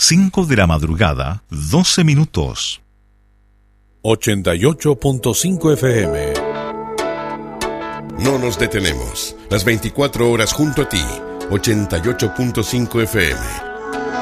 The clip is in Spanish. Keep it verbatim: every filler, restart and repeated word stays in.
cinco de la madrugada, doce minutos. ochenta y ocho punto cinco F M. No nos detenemos. Las veinticuatro horas junto a ti. ochenta y ocho punto cinco F M.